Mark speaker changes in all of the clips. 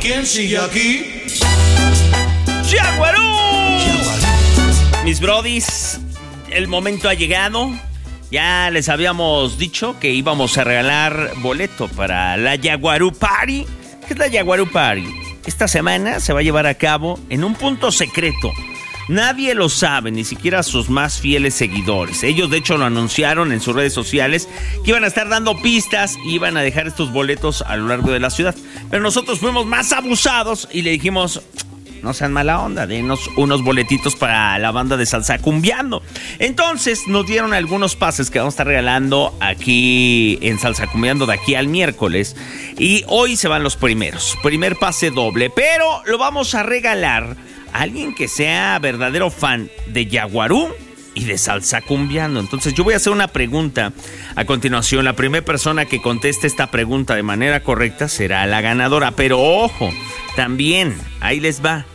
Speaker 1: quién sigue aquí?
Speaker 2: ¡Yaguarú! Mis brodis, el momento ha llegado. Ya les habíamos dicho que íbamos a regalar boleto para la Yaguarú Party. ¿Qué es la Yaguarú Party? Esta semana se va a llevar a cabo en un punto secreto. Nadie lo sabe, ni siquiera sus más fieles seguidores. Ellos, de hecho, lo anunciaron en sus redes sociales que iban a estar dando pistas y iban a dejar estos boletos a lo largo de la ciudad. Pero nosotros fuimos más abusados y le dijimos: no sean mala onda, denos unos boletitos para la banda de Salsa Cumbiando. Entonces nos dieron algunos pases que vamos a estar regalando aquí en Salsa Cumbiando de aquí al miércoles. Y hoy se van los primeros. Primer pase doble, pero lo vamos a regalar a alguien que sea verdadero fan de Yaguarú y de Salsa Cumbiando. Entonces yo voy a hacer una pregunta a continuación. La primera persona que conteste esta pregunta de manera correcta será la ganadora. Pero ojo, también, ahí les va.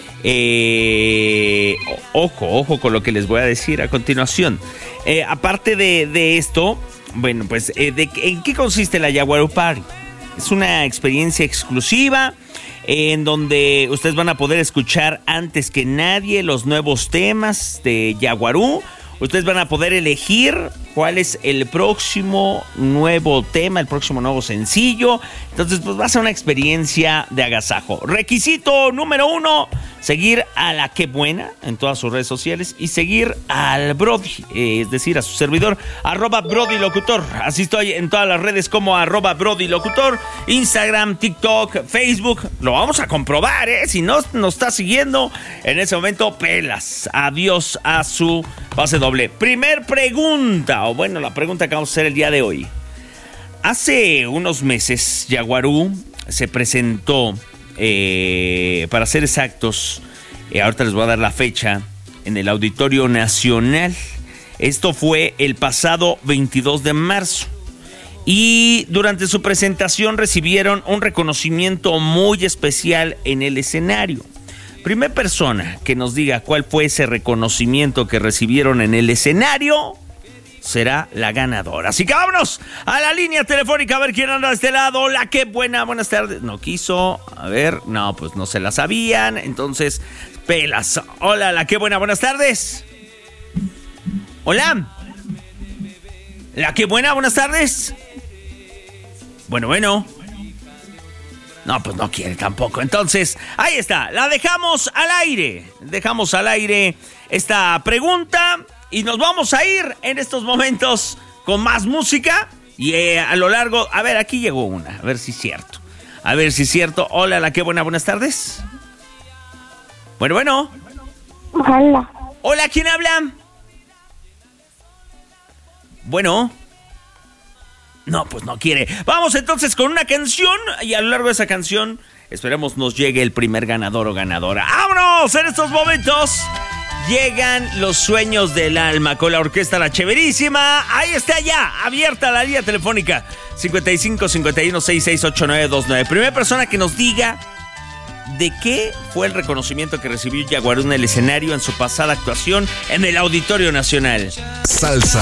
Speaker 2: Ojo con lo que les voy a decir a continuación. Aparte de esto, bueno, pues, ¿en qué consiste la Yaguarú Party? Es una experiencia exclusiva en donde ustedes van a poder escuchar antes que nadie los nuevos temas de Yaguarú. Ustedes van a poder elegir cuál es el próximo nuevo tema, el próximo nuevo sencillo. Entonces, pues va a ser una experiencia de agasajo. Requisito número 1, seguir a la Qué Buena en todas sus redes sociales y seguir al Brody, es decir, a su servidor, @BrodyLocutor. Así estoy en todas las redes como @BrodyLocutor, Instagram, TikTok, Facebook. Lo vamos a comprobar, Si no nos está siguiendo, en ese momento, pelas. Adiós a su pase doble. Primer pregunta, o bueno, la pregunta que vamos a hacer el día de hoy. Hace unos meses, Yaguarú se presentó, para ser exactos, ahorita les voy a dar la fecha, en el Auditorio Nacional. Esto fue el pasado 22 de marzo. Y durante su presentación recibieron un reconocimiento muy especial en el escenario. Primera persona que nos diga cuál fue ese reconocimiento que recibieron en el escenario será la ganadora. Así que vámonos a la línea telefónica a ver quién anda de este lado. Hola, Qué Buena, buenas tardes. No quiso, a ver, no, pues no se la sabían, entonces, pelas. Hola, la Qué Buena, buenas tardes. Hola. La Qué Buena, buenas tardes. Bueno. No, pues no quiere tampoco. Entonces, ahí está, la dejamos al aire. Dejamos al aire esta pregunta y nos vamos a ir en estos momentos con más música. Y a lo largo, a ver, aquí llegó una, a ver si es cierto. Hola, la Qué Buena, buenas tardes. Bueno.
Speaker 3: Hola.
Speaker 2: Hola, ¿quién habla? Bueno. No, pues no quiere. Vamos entonces con una canción y a lo largo de esa canción esperemos nos llegue el primer ganador o ganadora. ¡Vámonos! En estos momentos llegan los sueños del alma con la orquesta La Chéverísima. Ahí está ya, abierta la línea telefónica 55 51 66 89 29. Primera persona que nos diga de qué fue el reconocimiento que recibió Yaguarú en el escenario en su pasada actuación en el Auditorio Nacional.
Speaker 1: Salsa